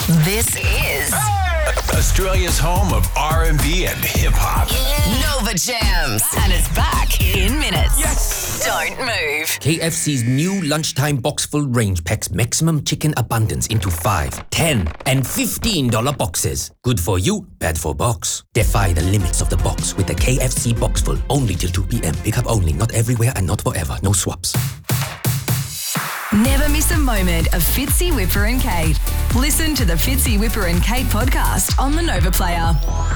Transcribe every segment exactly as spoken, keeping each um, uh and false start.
This is Australia's home of R and B and hip-hop. Nova Jams. And it's back in minutes. Yes! Don't move. K F C's new lunchtime box full range packs maximum chicken abundance into five, ten, and fifteen dollar boxes. Good for you, bad for box. Defy the limits of the box with the K F C box full. Only till two p.m. Pick up only, not everywhere and not forever. No swaps. Never miss a moment of Fitzy, Whipper and Kate. Listen to the Fitzy, Whipper and Kate podcast on the Nova Player.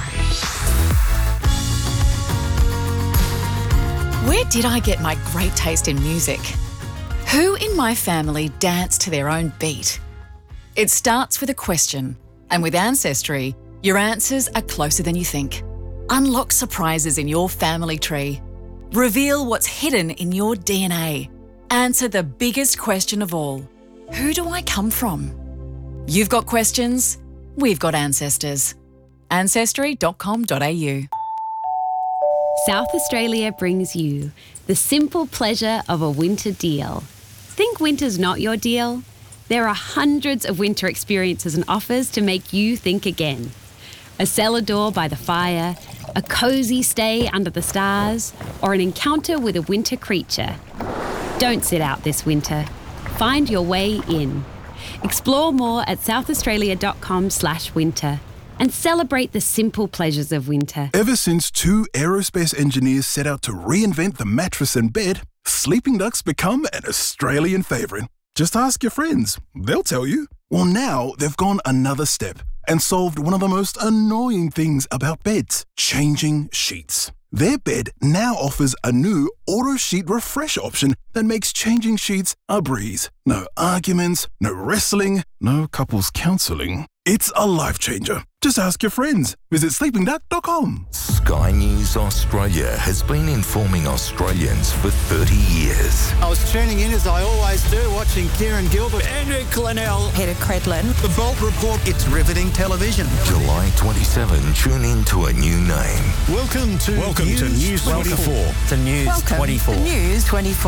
Where did I get my great taste in music? Who in my family danced to their own beat? It starts with a question, and with Ancestry, your answers are closer than you think. Unlock surprises in your family tree. Reveal what's hidden in your D N A. Answer the biggest question of all. Who do I come from? You've got questions, we've got ancestors. ancestry dot com dot a u. South Australia brings you the simple pleasure of a winter deal. Think winter's not your deal? There are hundreds of winter experiences and offers to make you think again. A cellar door by the fire, a cosy stay under the stars, or an encounter with a winter creature. Don't sit out this winter. Find your way in. Explore more at south australia dot com slash winter and celebrate the simple pleasures of winter. Ever since two aerospace engineers set out to reinvent the mattress and bed, Sleeping Duck's become an Australian favourite. Just ask your friends. They'll tell you. Well, now they've gone another step and solved one of the most annoying things about beds, changing sheets. Their bed now offers a new auto sheet refresh option that makes changing sheets a breeze. No arguments, no wrestling, no couples counselling. It's a life changer. Just ask your friends. Visit sleeping duck dot com. Sky News Australia has been informing Australians for thirty years. I was tuning in, as I always do, watching Kieran Gilbert, Andrew Clennell, Peter Credlin. The Bolt Report. It's riveting television. July twenty-seventh, tune in to a new name. Welcome to Welcome News to News twenty-four. To News Welcome twenty-four. to News twenty-four.